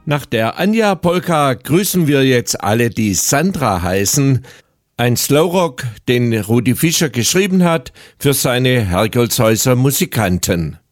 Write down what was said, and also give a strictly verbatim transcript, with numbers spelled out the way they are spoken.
Nach der Anja-Polka grüßen wir jetzt alle, die Sandra heißen. Ein Slowrock, den Rudi Fischer geschrieben hat für seine Hergolzhäuser Musikanten.